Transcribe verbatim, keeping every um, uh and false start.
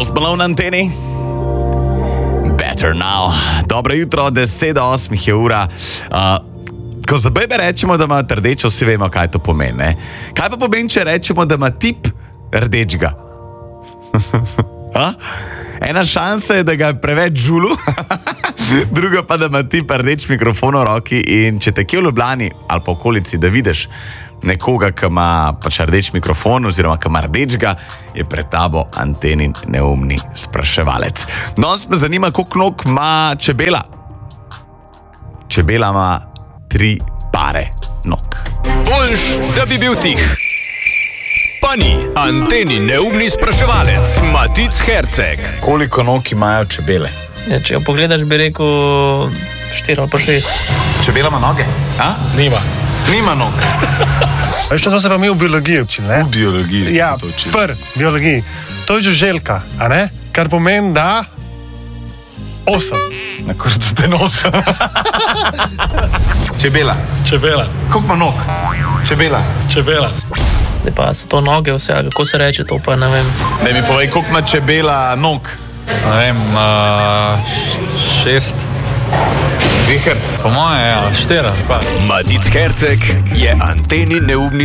Post Malone na anteni. Better now. Dobro jutro, deset do osmih je ura. Uh, ko za bebe rečemo, da ima rdečo, vsi vemo, kaj to pomeni. Ne? Kaj pa pomeni, če rečemo, da ima tip rdečega? Ena šansa je, da ga je preveč žulu, druga pa, da ima tip rdeč mikrofon v roki in če te kje v Ljubljani ali pa okolici, da vidiš nekoga, ki ima pač rdeč mikrofon oziroma ki ima rdečega, je pred tabo Antenin neumni spraševalec. Danes me zanima, koliko nog ima čebela. Čebela ima tri pare nog. Boljš, da bi bil tih. Pa ni Antenin neumni spraševalec, Matic Herceg. Koliko nog imajo čebele? Ja, če jo pogledaš, bi rekel štiri ali pa šest. Čebela ima noge? A? Nima. Nima nog. Veš, to smo se pa mi v biologiji učili, ne? V biologiji ste ja, se to učili. Pr, biologiji. To je žuželka, a ne? Kar pomeni, da osem. Na kurcu te nosa. Čebela. Čebela. Koliko ima nog? Čebela. Čebela. Zdaj pa so to noge vse, ali kako se reče, to pa ne vem. Ne mi povej, koliko ima čebela nog? Ne vem, uh, šest. Ziher? Po moje, ja, štiri. Matic Herceg je Antenin neumni